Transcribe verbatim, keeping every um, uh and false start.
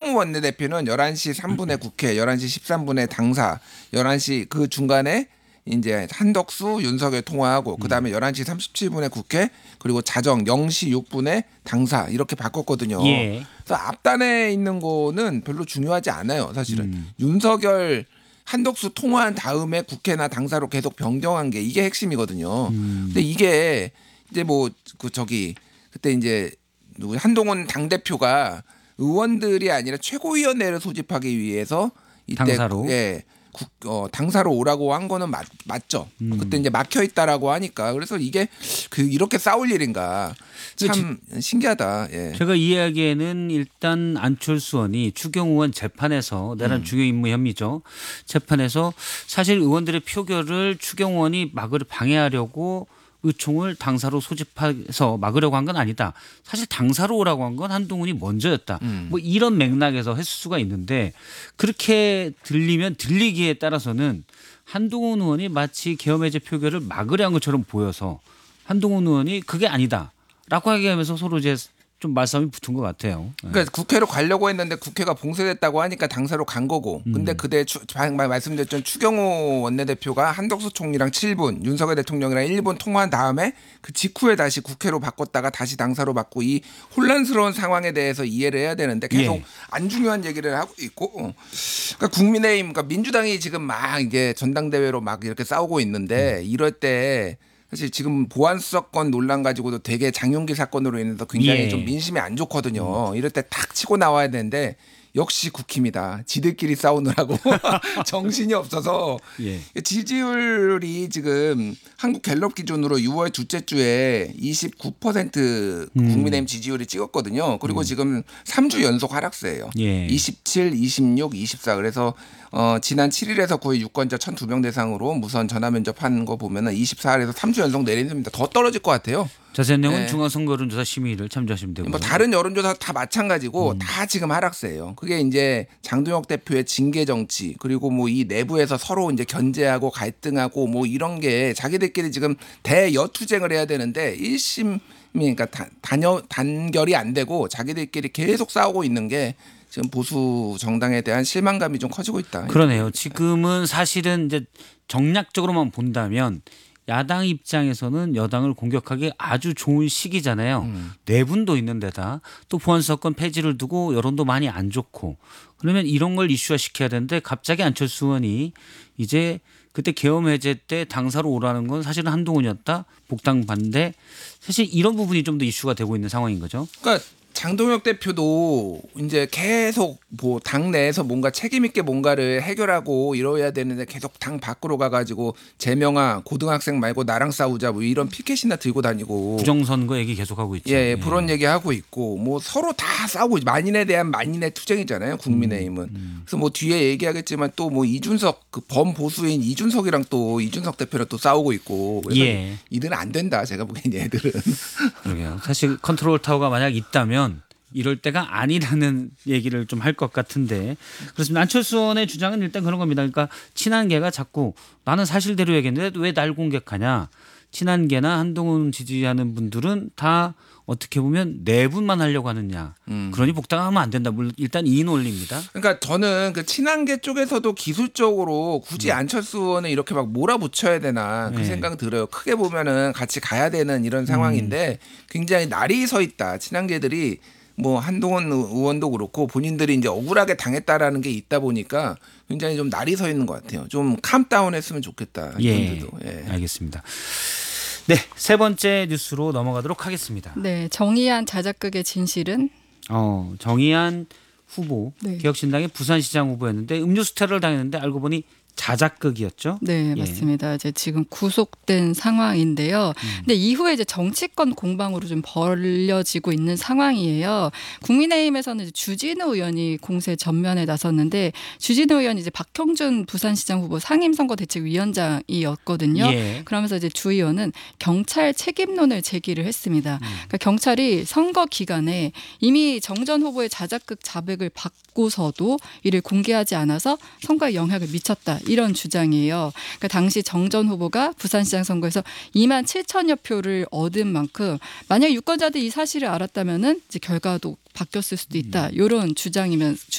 추경호 원내대표는 열한 시 삼 분에 국회, 열한 시 십삼 분에 당사, 열한 시 그 중간에 이제 한덕수, 윤석열 통화하고 그다음에 열한 시 삼십칠 분에 국회 그리고 자정 영 시 육 분에 당사 이렇게 바꿨거든요. 예. 그래서 앞단에 있는 거는 별로 중요하지 않아요. 사실은 음. 윤석열 한덕수 통화한 다음에 국회나 당사로 계속 변경한 게 이게 핵심이거든요. 음. 근데 이게 이제 뭐 그 저기 그때 이제 누구 한동훈 당대표가 의원들이 아니라 최고위원회를 소집하기 위해서 이때 당사로? 예. 국, 어, 당사로 오라고 한 거는 맞, 맞죠. 음. 그때 이제 막혀 있다라고 하니까 그래서 이게 그 이렇게 싸울 일인가 참 신기하다. 예. 제가 이야기에는 일단 안철수 의원이 추경호 의원 재판에서 내란 음. 중요 임무 혐의죠. 재판에서 사실 의원들의 표결을 추경호 의원이 막을 방해하려고 의총을 당사로 소집해서 막으려고 한 건 아니다. 사실 당사로 오라고 한 건 한동훈이 먼저였다. 음. 뭐 이런 맥락에서 했을 수가 있는데 그렇게 들리면 들리기에 따라서는 한동훈 의원이 마치 계엄해제 표결을 막으려 한 것처럼 보여서 한동훈 의원이 그게 아니다라고 얘기하면서 서로 이제 좀 말싸움이 붙은 것 같아요. 그러니까 국회로 가려고 했는데 국회가 봉쇄됐다고 하니까 당사로 간 거고. 근데 음. 그때 추, 방금 말씀드렸던 추경호 원내대표가 한덕수 총리랑 칠 분, 윤석열 대통령이랑 일 분 통화한 다음에 그 직후에 다시 국회로 바꿨다가 다시 당사로 바꾸고 이 혼란스러운 상황에 대해서 이해를 해야 되는데 계속 예. 안 중요한 얘기를 하고 있고. 그러니까 국민의힘, 그러니까 민주당이 지금 막 이게 전당대회로 막 이렇게 싸우고 있는데 이럴 때 사실 지금 보안수사권 논란 가지고도 되게 장용기 사건으로 인해서 굉장히 예. 좀 민심이 안 좋거든요. 이럴 때 탁 치고 나와야 되는데 역시 국힘이다. 지들끼리 싸우느라고 정신이 없어서 예. 지지율이 지금 한국 갤럽 기준으로 유월 둘째 주에 이십구 퍼센트 국민의힘 지지율이 찍었거든요. 그리고 음. 지금 삼 주 연속 하락세예요. 예. 이십칠, 이십육, 이십사. 그래서 어, 지난 칠 일에서 구 일 유권자 천이 명 대상으로 무선 전화 면접한 거 보면은 이십사 일에서 삼 주 연속 내린답니다. 더 떨어질 것 같아요. 자세한 내용은 네. 중앙선거 여론조사 심의를 참조하시면 되고요. 뭐 다른 여론조사 다 마찬가지고 음. 다 지금 하락세예요. 그게 이제 장동혁 대표의 징계 정치 그리고 뭐 이 내부에서 서로 이제 견제하고 갈등하고 뭐 이런 게 자기들끼리 지금 대여투쟁을 해야 되는데 일심 그러니까 단, 단여, 단결이 안 되고 자기들끼리 계속 싸우고 있는 게 지금 보수 정당에 대한 실망감이 좀 커지고 있다. 그러네요. 지금은 사실은 이제 정략적으로만 본다면 야당 입장에서는 여당을 공격하기 아주 좋은 시기잖아요. 음. 내분도 있는 데다 또 보안수사권 폐지를 두고 여론도 많이 안 좋고 그러면 이런 걸 이슈화 시켜야 되는데 갑자기 안철수 의원이 이제 그때 계엄 해제 때 당사로 오라는 건 사실은 한동훈이었다. 복당 반대. 사실 이런 부분이 좀 더 이슈가 되고 있는 상황인 거죠. 그러니까 장동혁 대표도 이제 계속 뭐 당내에서 뭔가 책임 있게 뭔가를 해결하고 이뤄야 되는데 계속 당 밖으로 가가지고 재명아 고등학생 말고 나랑 싸우자 뭐 이런 피켓이나 들고 다니고 부정선거 얘기 계속하고 있죠. 예, 예 그런 얘기 하고 있고 뭐 서로 다 싸우고 만인에 대한 만인의 투쟁이잖아요 국민의힘은. 음, 음. 그래서 뭐 뒤에 얘기하겠지만 또 뭐 이준석 그 범보수인 이준석이랑 또 이준석 대표랑 또 싸우고 있고 그래서 예. 이들은 안 된다 제가 보기엔 얘들은. 그러게요. 사실 컨트롤 타워가 만약 있다면 이럴 때가 아니라는 얘기를 좀 할 것 같은데 그렇습니다. 안철수 의원의 주장은 일단 그런 겁니다. 그러니까 친한계가 자꾸 나는 사실대로 얘기했는데 왜 날 공격하냐. 친한계나 한동훈 지지하는 분들은 다 어떻게 보면 내분만 하려고 하느냐. 음. 그러니 복당하면 안 된다. 물론 일단 이 논리입니다. 그러니까 저는 그 친한계 쪽에서도 기술적으로 굳이 안철수 의원을 이렇게 막 몰아붙여야 되나 그 네. 생각 들어요. 크게 보면은 같이 가야 되는 이런 상황인데 굉장히 날이 서 있다. 친한계들이 뭐 한동훈 의원도 그렇고 본인들이 이제 억울하게 당했다라는 게 있다 보니까 굉장히 좀 날이 서 있는 것 같아요. 좀 캄다운 했으면 좋겠다. 예, 이분들도. 예. 알겠습니다. 네, 세 번째 뉴스로 넘어가도록 하겠습니다. 네, 정의한 자작극의 진실은 어, 정의한 후보, 네. 개혁신당의 부산시장 후보였는데 음료수 테러를 당했는데 알고 보니 자작극이었죠. 네, 예. 맞습니다. 이제 지금 구속된 상황인데요. 음. 근데 이후에 이제 정치권 공방으로 좀 벌려지고 있는 상황이에요. 국민의힘에서는 이제 주진우 의원이 공세 전면에 나섰는데 주진우 의원이 이제 박형준 부산시장 후보 상임선거대책위원장이었거든요. 예. 그러면서 이제 주 의원은 경찰 책임론을 제기를 했습니다. 음. 그러니까 경찰이 선거 기간에 이미 정전 후보의 자작극 자백을 받고서도 이를 공개하지 않아서 선거에 영향을 미쳤다. 이런 주장이에요. 그러니까 당시 정전 후보가 부산시장 선거에서 이만 칠천여 표를 얻은 만큼 만약 유권자들이 이 사실을 알았다면은 이제 결과도 바뀌었을 수도 있다. 이런 주장이면